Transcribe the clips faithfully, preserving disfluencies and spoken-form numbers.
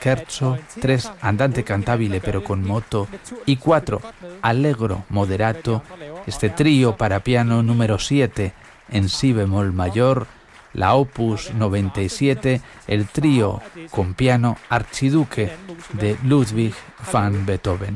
scherzo, tres andante cantabile pero con moto y cuatro allegro moderato, este trío para piano número siete en si bemol mayor, la opus noventa y siete, el trío con piano Archiduque de Ludwig van Beethoven.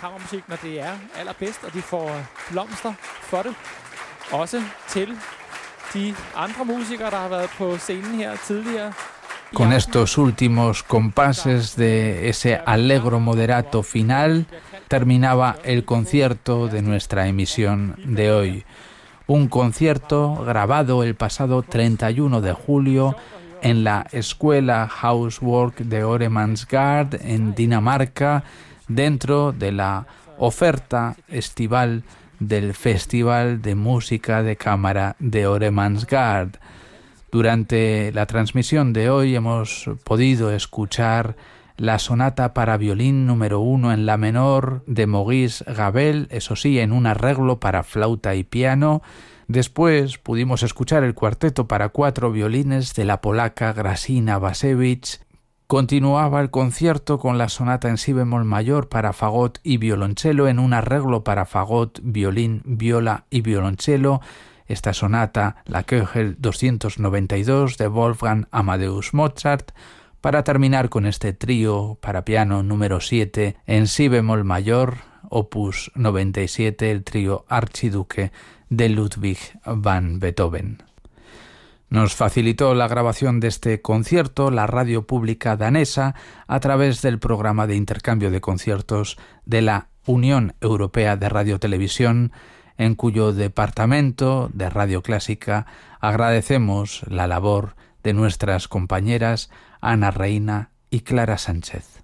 Con estos últimos compases de ese allegro moderato final, terminaba el concierto de nuestra emisión de hoy. Un concierto grabado el pasado treinta y uno de julio en la Escuela Housework de Oremansgard en Dinamarca, dentro de la oferta estival del Festival de Música de Cámara de Oremansgard. Durante la transmisión de hoy hemos podido escuchar la sonata para violín número uno en la menor de Maurice Ravel, eso sí, en un arreglo para flauta y piano. Después pudimos escuchar el cuarteto para cuatro violines de la polaca Grażyna Basiewicz. Continuaba el concierto con la sonata en si bemol mayor para fagot y violonchelo en un arreglo para fagot, violín, viola y violonchelo. Esta sonata, la Köchel doscientos noventa y dos de Wolfgang Amadeus Mozart, para terminar con este trío para piano número siete en si bemol mayor, opus noventa y siete, el trío Archiduque de Ludwig van Beethoven. Nos facilitó la grabación de este concierto la radio pública danesa a través del programa de intercambio de conciertos de la Unión Europea de Radio-Televisión, en cuyo departamento de Radio Clásica agradecemos la labor de nuestras compañeras Ana Reina y Clara Sánchez.